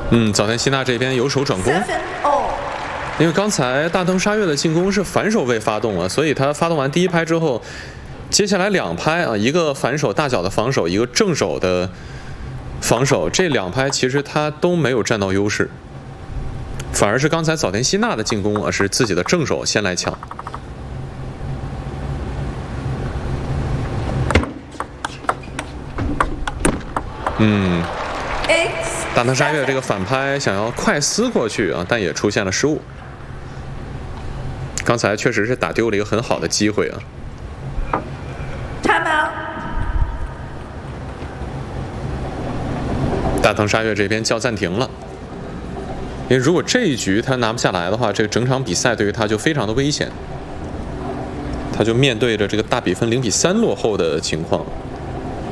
早田希娜这边由守转攻，因为刚才大藤沙月的进攻是反手位发动啊，所以他发动完第一拍之后，接下来2拍啊，一个反手大脚的防守，一个正手的防守，这2拍其实他都没有占到优势，反而是刚才早田希娜的进攻啊是自己的正手先来抢。大藤沙月这个反拍想要快撕过去啊，但也出现了失误。刚才确实是打丢了一个很好的机会啊。大藤沙月这边叫暂停了，因为如果这一局他拿不下来的话，这个整场比赛对于他就非常的危险，他就面对着这个大比分0比3落后的情况。